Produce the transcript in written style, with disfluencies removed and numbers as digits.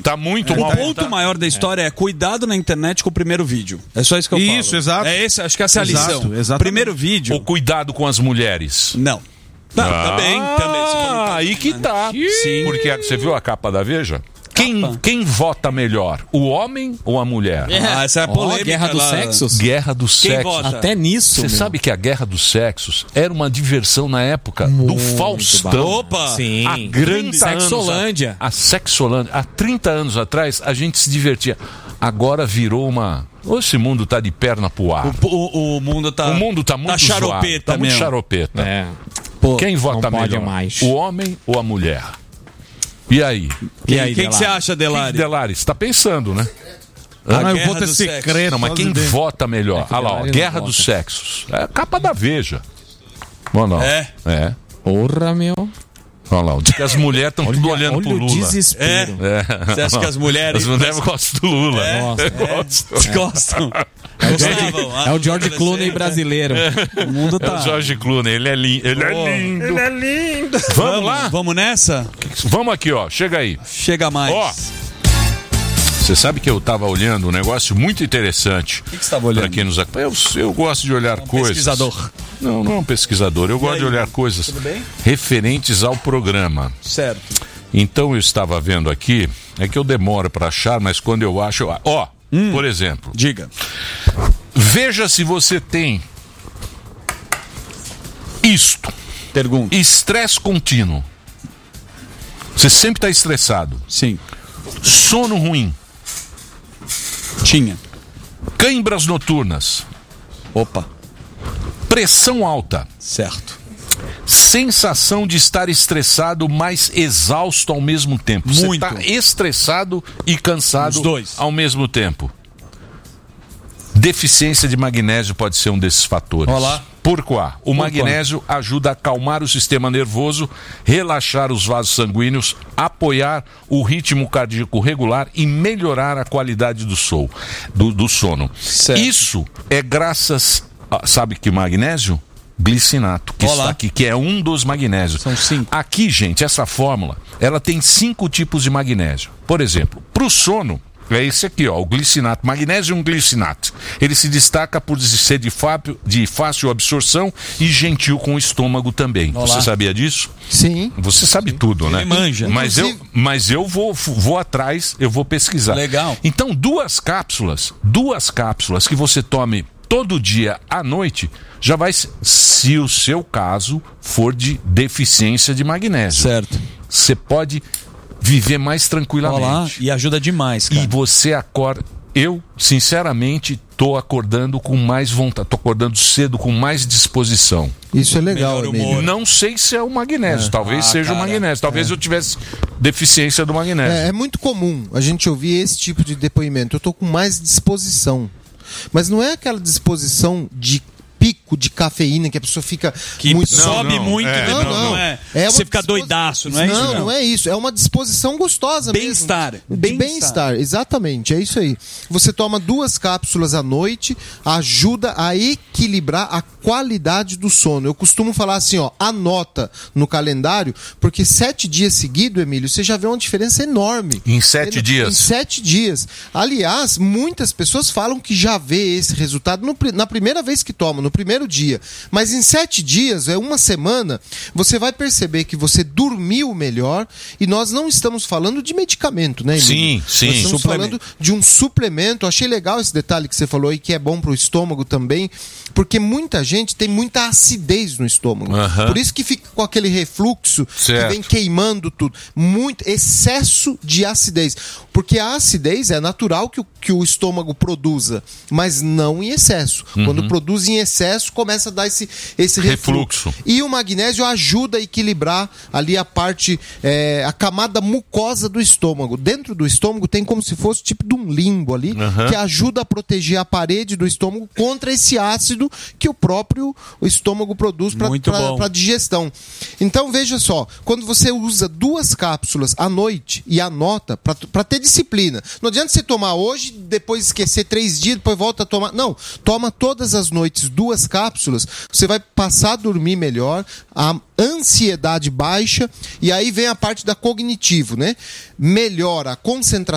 Tá muito mal. O ponto maior da história é cuidado na internet com o primeiro vídeo. É só isso que eu falo. Isso, exato. É esse, acho que essa é a lição. Exatamente. Primeiro vídeo. O cuidado com as mulheres. Não. Também. Aí que tá. Sim. Porque você viu a capa da Veja? Quem vota melhor? O homem ou a mulher? Essa é a polêmica. Guerra dos sexos? Guerra dos Quem sexos. vota? Até nisso. Você sabe que a Guerra dos Sexos era uma diversão na época do Faustão. Opa! Sim. A grande Sexolândia. A Sexolândia. Há 30 anos atrás, a gente se divertia. Agora virou uma... Esse mundo tá de perna pro ar. O mundo tá... O mundo tá muito charopeta zoado, tá muito mesmo. charopeta. É. Pô, Quem vota não pode melhor? mais. O homem ou a mulher? E aí? E aí, Quem que você acha, Delari? Delari, você tá pensando, né? A eu guerra vou ter do secreto. Não, mas quem vota melhor? Olha lá, ó, Delari não Guerra vota. dos Sexos. É a capa da Veja. Olha lá. É. Porra, meu. Olha lá, diz que as mulheres estão tudo olhando pro Olha o Lula. desespero. Você acha que as mulheres... As mulheres gostam do Lula. Gostam. É o George Clooney brasileiro. O mundo É tá... o George Clooney, ele é lindo. Ele é lindo. Vamos lá? Vamos nessa? Vamos aqui, ó. Chega aí. Chega mais. Ó. Você sabe que eu tava olhando um negócio muito interessante. O que você estava olhando? Pra quem nos acompanha. Eu gosto de olhar coisas. Pesquisador. Não é um pesquisador. Eu gosto de olhar coisas referentes ao programa. Certo. Então eu estava vendo aqui, é que eu demoro para achar, mas quando eu acho, ó, por exemplo, Diga. veja se você tem isto, Pergunta. estresse contínuo. Você sempre está estressado. Sim. Sono ruim, Tinha. câimbras noturnas, Opa. pressão alta, Certo. sensação de estar estressado, mas exausto ao mesmo tempo. Muito. Você está estressado e cansado Os dois. ao mesmo tempo. Deficiência de magnésio pode ser um desses fatores. Olá. Por quê? O magnésio ajuda a acalmar o sistema nervoso, relaxar os vasos sanguíneos, apoiar o ritmo cardíaco regular e melhorar a qualidade do sono. Certo. Isso é graças a, sabe que magnésio? Glicinato, que está aqui, que é um dos magnésios. São 5. Aqui, gente, essa fórmula, ela tem 5 tipos de magnésio. Por exemplo, para o sono, é esse aqui, ó, o glicinato, magnésio glicinato. Ele se destaca por ser de fácil absorção e gentil com o estômago também. Olá. Você sabia disso? Sim. Você sabe tudo, né? Ele manja. Mas eu vou atrás, eu vou pesquisar. Legal. Então, duas cápsulas que você tome todo dia à noite, já vai, se o seu caso for de deficiência de magnésio. Certo. Você pode viver mais tranquilamente. Olá. E ajuda demais, cara. E você acorda... Eu, sinceramente, tô acordando com mais vontade, tô acordando cedo com mais disposição. Isso é legal, Melhor Emílio. humor. Não sei se é o magnésio, talvez seja o cara. magnésio, talvez eu tivesse deficiência do magnésio. É muito comum a gente ouvir esse tipo de depoimento. Eu tô com mais disposição. Mas não é aquela disposição de pico de cafeína que a pessoa fica Que muito... sobe muito. Não. É. É Você uma fica doidaço, não é isso? Não é isso. É uma disposição gostosa Bem-estar. mesmo. De bem-estar, exatamente. É isso aí. Você toma 2 cápsulas à noite, ajuda a equilibrar a qualidade do sono. Eu costumo falar assim, ó, anota no calendário, porque 7 dias seguidos, Emílio, você já vê uma diferença enorme. Em 7 dias? Em 7 dias. Aliás, muitas pessoas falam que já vê esse resultado na primeira vez que tomam, no primeiro dia. Mas em 7 dias, é uma semana, você vai perceber que você dormiu melhor e nós não estamos falando de medicamento, né, Emílio? Sim. Nós estamos falando de um suplemento. Achei legal esse detalhe que você falou aí, que é bom para o estômago também, porque muita gente tem muita acidez no estômago. Por isso que fica com aquele refluxo Certo. que vem queimando tudo. Muito excesso de acidez. Porque a acidez é natural que o estômago produza, mas não em excesso. Quando produz em excesso, começa a dar esse refluxo. E o magnésio ajuda a equilibrar ali a parte, a camada mucosa do estômago. Dentro do estômago tem como se fosse tipo de um limbo ali, que ajuda a proteger a parede do estômago contra esse ácido que o próprio estômago produz para a digestão. Então veja só, quando você usa 2 cápsulas à noite e anota para ter disciplina, não adianta você tomar hoje, depois esquecer 3 dias, depois volta a tomar. Não, toma todas as noites 2 cápsulas, você vai passar a dormir melhor, a ansiedade baixa, e aí vem a parte da cognitivo, né? Melhora a concentração